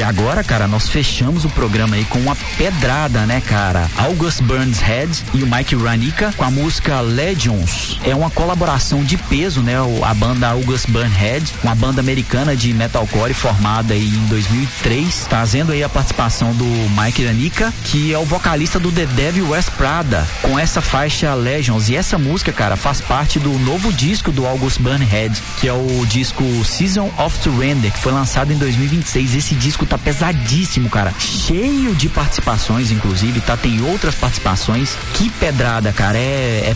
E agora, cara, nós fechamos o programa aí com uma pedrada, né, cara? August Burns Red e o Mike Ranica com a música Legends. É uma colaboração de peso, né? A banda August Burns Red, uma banda americana de metalcore formada aí em 2003, trazendo aí a participação do Mike Ranica, que é o vocalista do The Devil Wears Prada, com essa faixa Legends. E essa música, cara, faz parte do novo disco do August Burns Red, que é o disco Season of Surrender, que foi lançado em 2026. Esse disco tá pesadíssimo, cara, cheio de participações, inclusive, tá? Tem outras participações. Que pedrada, cara, é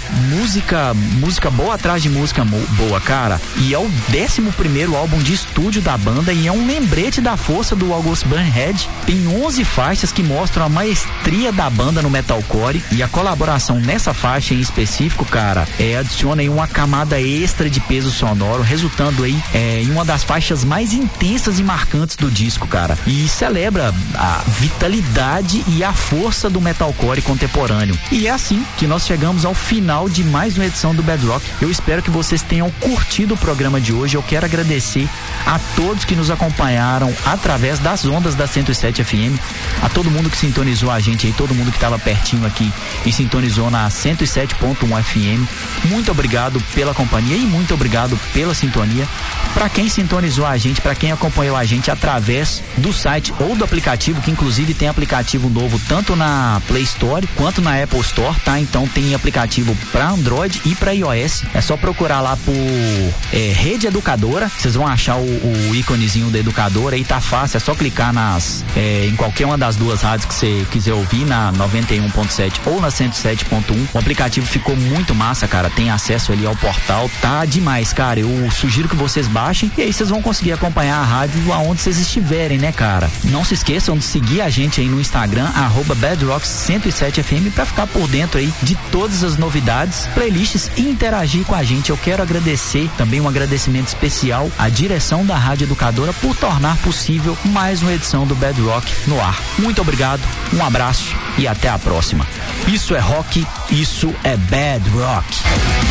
música boa atrás de música boa, cara. E é o 11º álbum de estúdio da banda e é um lembrete da força do August Burns Red. Tem 11 faixas que mostram a maestria da banda no metalcore, e a colaboração nessa faixa em específico, cara, adiciona aí uma camada extra de peso sonoro, resultando aí em uma das faixas mais intensas e marcantes do disco, cara, e celebra a vitalidade e a força do metalcore contemporâneo. E é assim que nós chegamos ao final de mais uma edição do Bedrock. Eu espero que vocês tenham curtido o programa de hoje. Eu quero agradecer a todos que nos acompanharam através das ondas da 107 FM, a todo mundo que sintonizou a gente aí, todo mundo que estava pertinho aqui e sintonizou na 107.1 FM. Muito obrigado pela companhia e muito obrigado pela sintonia. Para quem sintonizou a gente, para quem acompanhou a gente através do site ou do aplicativo, que inclusive tem aplicativo novo tanto na Play Store quanto na Apple Store, tá? Então tem aplicativo para Android e para iOS. É só procurar lá por Rede Educadora, vocês vão achar o íconezinho da Educadora, aí tá fácil, é só clicar em qualquer uma das duas rádios que você quiser ouvir, na 91.7 ou na 107.1. O aplicativo ficou muito massa, cara, tem acesso ali ao portal, tá demais, cara. Eu sugiro que vocês baixem e aí vocês vão conseguir acompanhar a rádio aonde vocês estiverem, né, cara? Não se esqueçam de seguir a gente aí no Instagram, @bedrock107fm, pra ficar por dentro aí de todas as novidades, playlists e interagir com a gente. Eu quero agradecer também, um agradecimento especial à direção da Rádio Educadora por tornar possível mais uma edição do Bedrock no ar. Muito obrigado, um abraço e até a próxima. Isso é rock, isso é Bedrock.